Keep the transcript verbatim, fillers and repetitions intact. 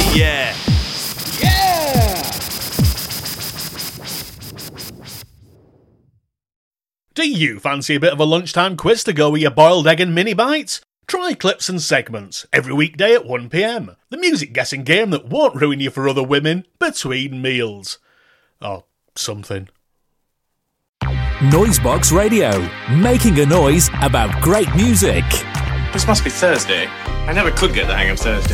Yeah. Yeah! Do you fancy a bit of a lunchtime quiz to go with your boiled egg and mini bites? Try Clips and Segments every weekday at one p m. The music guessing game that won't ruin you for other women between meals. Or something. Noisebox Radio, making a noise about great music. This must be Thursday. I never could get the hang of Thursday.